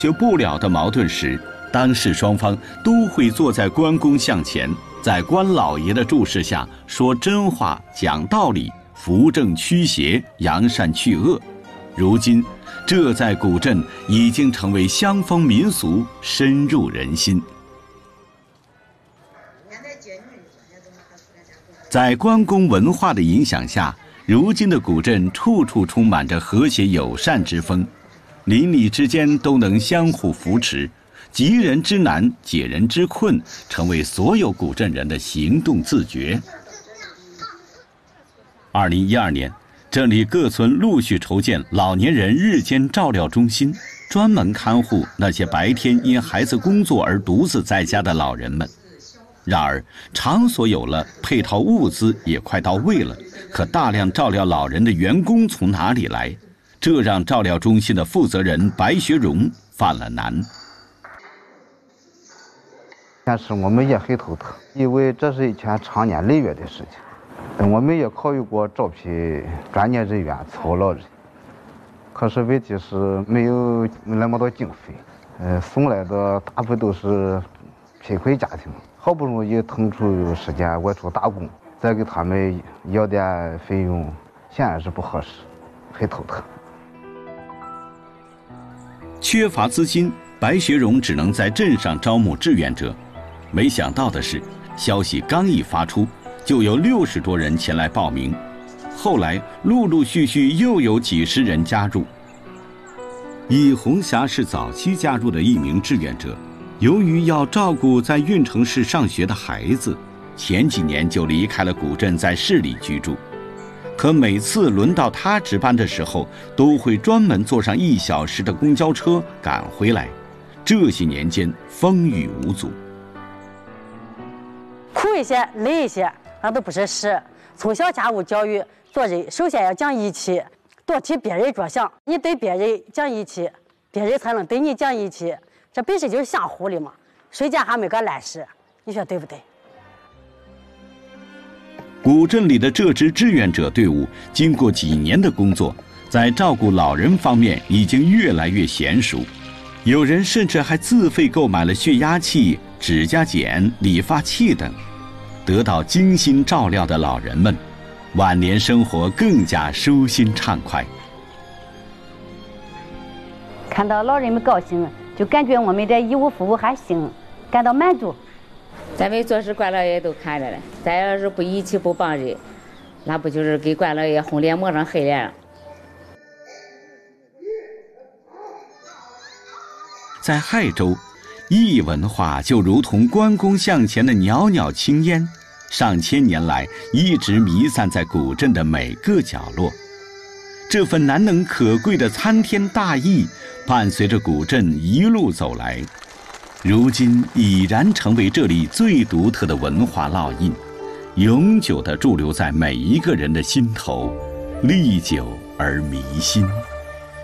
决不了的矛盾时，当事双方都会坐在关公像前，在关老爷的注视下说真话、讲道理，扶正驱邪，扬善去恶。如今，这在古镇已经成为乡风民俗，深入人心。在关公文化的影响下，如今的古镇处处充满着和谐友善之风，邻里之间都能相互扶持，急人之难，解人之困，成为所有古镇人的行动自觉。2012年，这里各村陆续筹建老年人日间照料中心，专门看护那些白天因孩子工作而独自在家的老人们。然而，场所有了，配套物资也快到位了，可大量照料老人的员工从哪里来？这让照料中心的负责人白学荣犯了难。 但是我们也很头疼，因为这是一件长年累月的事情。我们也考虑过招聘专业人员操劳人，可是问题是没有那么多经费。送来的大部分都是贫困家庭，好不容易腾出时间外出打工，再给他们要点费用，显然是不合适，很头疼。 缺乏资金，白学荣只能在镇上招募志愿者。没想到的是，消息刚一发出，就有60多人前来报名。后来陆陆续续又有几十人加入。尹红霞是早期加入的一名志愿者，由于要照顾在运城市上学的孩子，前几年就离开了古镇，在市里居住。可每次轮到他值班的时候，都会专门坐上1小时的公交车赶回来。这些年间风雨无阻， 苦一些累一些那都不是事。从小家务教育做人，首先要讲义气，多替别人着想。你对别人讲义气，别人才能对你讲义气，这本身就是相互的嘛。谁家还没个烂事？你说对不对？ 古镇里的这支志愿者队伍，经过几年的工作，在照顾老人方面已经越来越娴熟。有人甚至还自费购买了血压器、指甲剪、理发器等。得到精心照料的老人们，晚年生活更加舒心畅快。 看到老人们高兴，就感觉我们的义务服务还行，感到满足。 咱们做事关老爷都看着了，咱要是不义气不帮人，那不就是给关老爷红脸抹上黑脸了？ 在亥州，义文化就如同关公像前的袅袅青烟，上千年来一直弥散在古镇的每个角落。这份难能可贵的参天大义，伴随着古镇一路走来，如今已然成为这里最独特的文化烙印，永久地驻留在每一个人的心头，历久而弥新。